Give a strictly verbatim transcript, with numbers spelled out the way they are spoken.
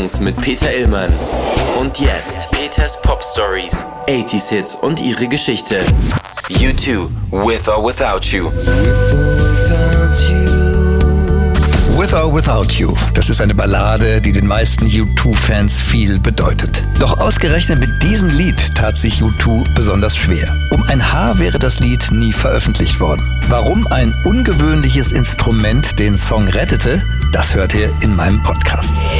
Songs mit Peter Illmann. Und jetzt Peters Pop Stories, achtziger Hits und ihre Geschichte. U zwei, With or Without You. With or Without You, das ist eine Ballade, die den meisten U zwei Fans viel bedeutet. Doch ausgerechnet mit diesem Lied tat sich U zwei besonders schwer. Um ein Haar wäre das Lied nie veröffentlicht worden. Warum ein ungewöhnliches Instrument den Song rettete, das hört ihr in meinem Podcast.